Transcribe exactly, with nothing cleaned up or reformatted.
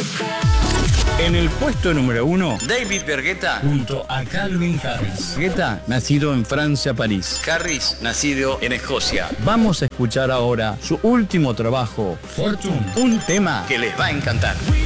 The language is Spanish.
En el puesto número uno, David Guetta junto a Calvin Harris. Guetta, nacido en Francia, París. Harris, nacido en Escocia. Vamos a escuchar ahora su último trabajo, Fortune, un tema Que les va a encantar.